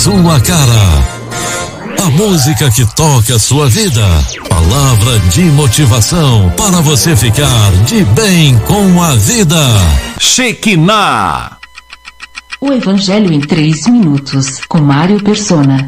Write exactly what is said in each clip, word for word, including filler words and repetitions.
sua cara. A música que toca a sua vida. Palavra de motivação para você ficar de bem com a vida. Shekinah. O Evangelho em três minutos, com Mário Persona.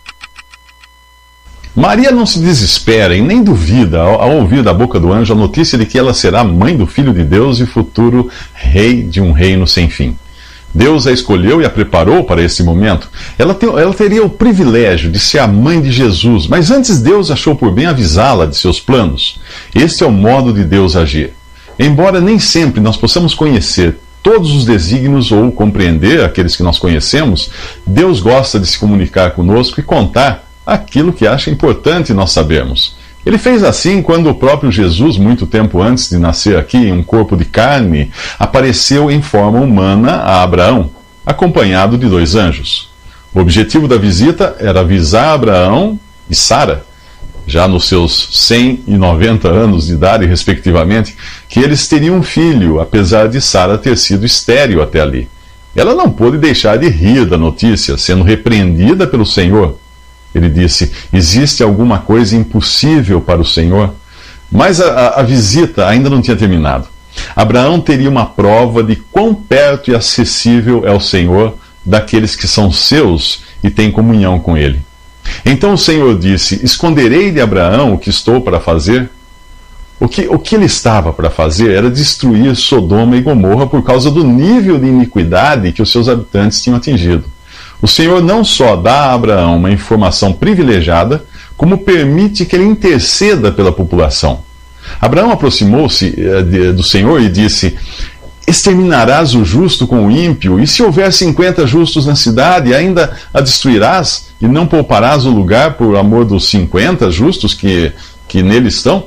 Maria não se desespera e nem duvida ao, ao ouvir da boca do anjo a notícia de que ela será mãe do Filho de Deus e futuro rei de um reino sem fim. Deus a escolheu e a preparou para esse momento. Ela, te, ela teria o privilégio de ser a mãe de Jesus, mas antes Deus achou por bem avisá-la de seus planos. Este é o modo de Deus agir. Embora nem sempre nós possamos conhecer todos os desígnios ou compreender aqueles que nós conhecemos, Deus gosta de se comunicar conosco e contar aquilo que acha importante nós sabermos. Ele fez assim quando o próprio Jesus, muito tempo antes de nascer aqui em um corpo de carne, apareceu em forma humana a Abraão, acompanhado de dois anjos. O objetivo da visita era avisar Abraão e Sara, já nos seus cem e noventa anos de idade, respectivamente, que eles teriam um filho, apesar de Sara ter sido estéril até ali. Ela não pôde deixar de rir da notícia, sendo repreendida pelo Senhor. Ele disse: existe alguma coisa impossível para o Senhor? Mas a, a, a visita ainda não tinha terminado. Abraão teria uma prova de quão perto e acessível é o Senhor daqueles que são seus e têm comunhão com Ele. Então o Senhor disse: esconderei de Abraão o que estou para fazer? O que, o que ele estava para fazer era destruir Sodoma e Gomorra por causa do nível de iniquidade que os seus habitantes tinham atingido. O Senhor não só dá a Abraão uma informação privilegiada, como permite que ele interceda pela população. Abraão aproximou-se do Senhor e disse: exterminarás o justo com o ímpio? E se houver cinquenta justos na cidade, ainda a destruirás? E não pouparás o lugar por amor dos cinquenta justos que, que nele estão?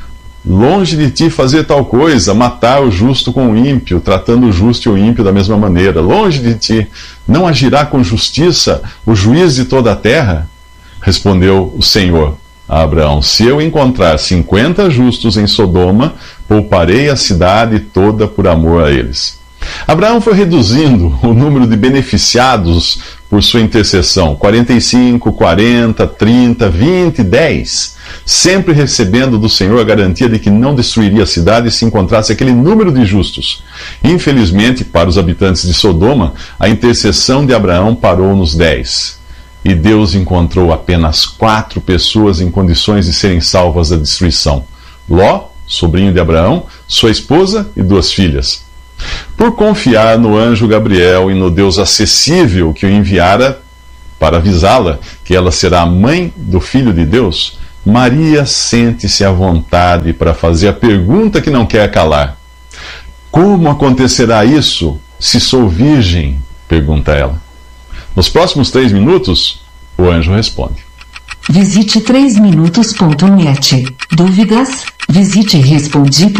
Longe de ti fazer tal coisa, matar o justo com o ímpio, tratando o justo e o ímpio da mesma maneira. Longe de ti, não agirá com justiça o juiz de toda a terra? Respondeu o Senhor a Abraão: se eu encontrar cinquenta justos em Sodoma, pouparei a cidade toda por amor a eles. Abraão foi reduzindo o número de beneficiados por sua intercessão: quarenta e cinco, quarenta, trinta, vinte, dez, sempre recebendo do Senhor a garantia de que não destruiria a cidade se encontrasse aquele número de justos. Infelizmente, para os habitantes de Sodoma, a intercessão de Abraão parou nos dez. E Deus encontrou apenas quatro pessoas em condições de serem salvas da destruição: Ló, sobrinho de Abraão, sua esposa e duas filhas. Por confiar no anjo Gabriel e no Deus acessível que o enviara para avisá-la que ela será a mãe do Filho de Deus, Maria sente-se à vontade para fazer a pergunta que não quer calar: como acontecerá isso se sou virgem? Pergunta ela. Nos próximos três minutos, o anjo responde. Visite três minutos ponto net. Dúvidas? Visite respondi